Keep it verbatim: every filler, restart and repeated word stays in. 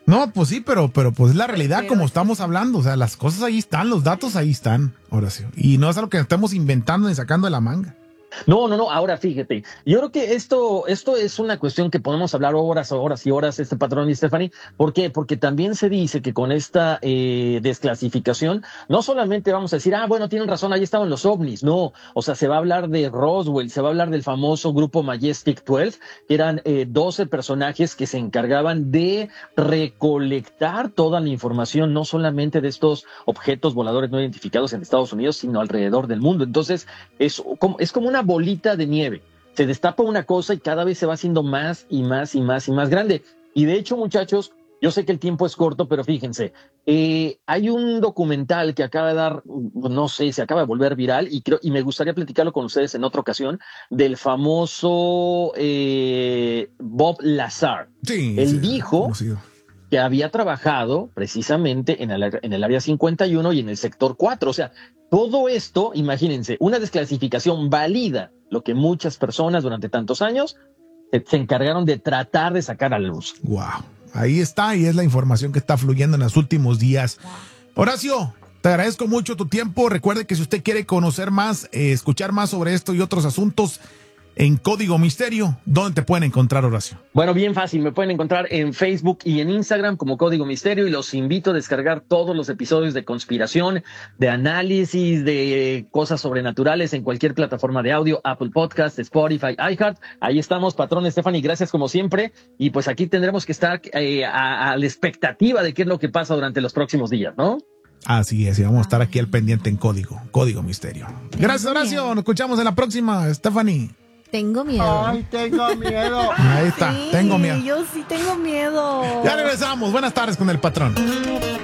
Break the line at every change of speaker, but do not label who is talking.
No, pues sí, pero, pero pues es la realidad como estamos hablando. O sea, las cosas ahí están, los datos ahí están, Horacio. Y no es algo que estemos inventando ni sacando de la manga.
No, no, no, ahora fíjate, yo creo que esto, esto es una cuestión que podemos hablar horas, horas y horas, este patrón y Stephanie. ¿Por qué? Porque también se dice que con esta eh, desclasificación, no solamente vamos a decir, ah, bueno, tienen razón, ahí estaban los ovnis, no, o sea, se va a hablar de Roswell, se va a hablar del famoso grupo Majestic doce, que eran eh, doce personajes que se encargaban de recolectar toda la información, no solamente de estos objetos voladores no identificados en Estados Unidos, sino alrededor del mundo. Entonces, es como, es como una bolita de nieve. Se destapa una cosa y cada vez se va haciendo más y más y más y más grande. Y de hecho, muchachos, yo sé que el tiempo es corto, pero fíjense, eh, hay un documental que acaba de dar, no sé, se acaba de volver viral y creo, y me gustaría platicarlo con ustedes en otra ocasión, del famoso eh, Bob Lazar.
Sí,
Él
sí,
dijo
conocido.
que había trabajado precisamente en el, en el área cincuenta y uno y en el sector cuatro. O sea, todo esto, imagínense, una desclasificación valida lo que muchas personas durante tantos años se, se encargaron de tratar de sacar a la luz.
Wow. Ahí está y es la información que está fluyendo en los últimos días. Horacio, te agradezco mucho tu tiempo. Recuerde que si usted quiere conocer más, eh, escuchar más sobre esto y otros asuntos, en Código Misterio, ¿dónde te pueden encontrar, Horacio?
Bueno, bien fácil, me pueden encontrar en Facebook y en Instagram como Código Misterio y los invito a descargar todos los episodios de conspiración, de análisis, de cosas sobrenaturales en cualquier plataforma de audio, Apple Podcast, Spotify, iHeart. Ahí estamos, patrón Stephanie, gracias como siempre. Y pues aquí tendremos que estar eh, a, a la expectativa de qué es lo que pasa durante los próximos días, ¿no?
Así es, y vamos a estar aquí al pendiente en Código, Código Misterio. Gracias, Horacio. Nos escuchamos en la próxima, Stephanie.
Tengo miedo.
Ay, tengo miedo.
Ahí está,
Sí,
tengo miedo.
Yo sí tengo miedo.
Ya regresamos. Buenas tardes con el patrón.